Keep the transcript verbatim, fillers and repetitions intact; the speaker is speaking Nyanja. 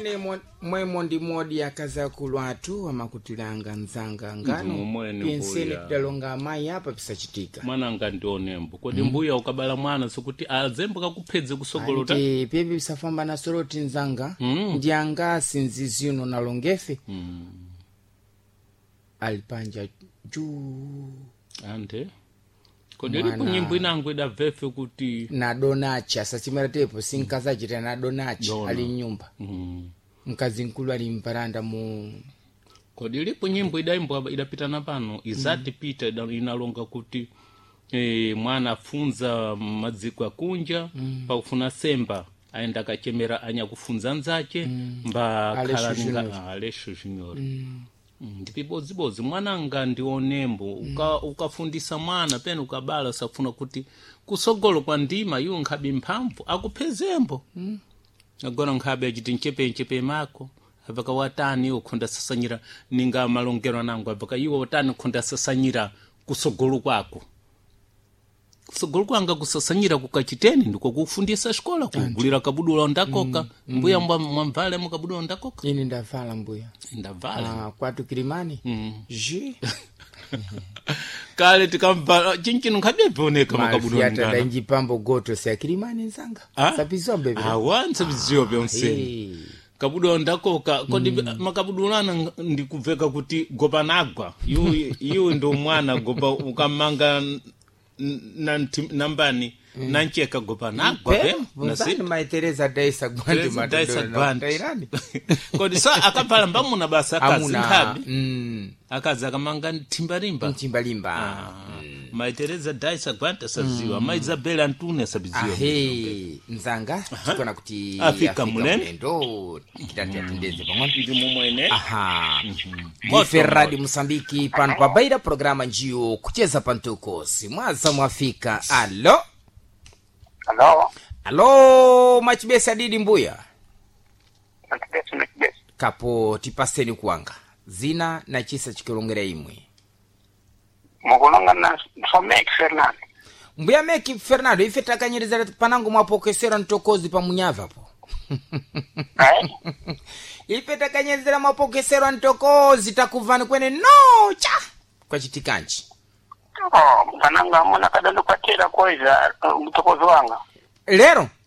mwene mwemo ndi modi akaza kulwatu amakutilanga nzanga ngano penseni tidalonga amayi apa pisachitika mwana ngandionembo kodi mbuya ukabala mwana sokuti azembo kakuphedze kusogolota ati pepe bisafamba na soroti nzanga mm. ndi anga sinzizino na longefe mm. alipanja juu ante kodi lipo nyimbo inangu ida vefe kuti na donacha sachimera tepo sinkaza chita na donacha Dona. Ali nyumba mm. mkazi nkulu ali mparanda mu kodi lipo nyimbo idaimbwa idapitana pano izati mm. pita inalonga kuti eh, mwana afunza madziko akunja mm. pa kufuna semba aenda kachemera anya kufunza nzache mm. mba kalaninga alesho junior mm. ndi bozi bozi mwana nga ndionembo uka ukafundisa mwana pena ukabala safuna kuti kusogolo kwa ndima yu nkhabi mphamvu akuphezembo mm. agora nkhabe achiti nchepe nchepe mako avaka watani ukhonda sasanyira ninga malongero nangu avaka iwo watani ukhonda sasanyira kusogolo kwako kusogolo kwanga kusasanyira kukachiteni ndiko kufundisa shkola kugulira kabudula ndakoka mm. mbuya mwamvale mukabudula ndakoka ini ndavala mbuya ndavala ah kwatu Kilimani mm. ji kale tikamba chinchino nkabeboneka makabudula ngana yata danji pambo goto sia Kilimani nzanga sabizombe ah wanza biziobe onse kabudula ndakoka kodi mm. makabudulana ndikuveka kuti gopa nagwa yu yu ndo mwana gopa ukamanga nambani mm. nancheka gopa nagwa pe nasini mai Teresa Daisa Gwandi madodona Tairani kodi so akapala mbamuna basa akazi nkabi mm. akazi akamanga timbalimba timbalimba ah. mm. mai Teresa Daisa Gwandi saziwa mm. mai Isabella Ntune sabiziwa ahe nzanga tukona kuti Afrika mulendo kitati atendeze pamwe ndi mumwene aha mm-hmm. Ferradi Msambiki pano pa baida programa njio kucheza pantuko simwaza mwafika alo Hello. Hello, machibesa didi mbuya. Machibesa, machibesa. Kapo tipaseni kuanga. Zina na chisa chikilongera imwe. Mugulonga na Meki Fernando. Mbuya Meki Fernando, ife takanyiriza panangu mwapokesera ntokozi pa munyava po. Hai? Ife takanyiriza mwapokesera ntokozi takuvani kwene no cha. Kwa chitikanchi. Oh, pananga mwana kadalo kwa tera koiza mtokozi wanga. Lero?